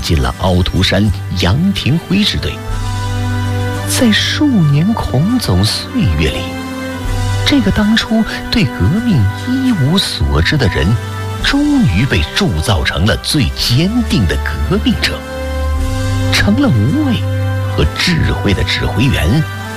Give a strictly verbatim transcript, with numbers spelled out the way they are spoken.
进了凹凸山杨廷辉支队。在数年孔总岁月里，这个当初对革命一无所知的人，终于被铸造成了最坚定的革命者，成了无畏和智慧的指挥员。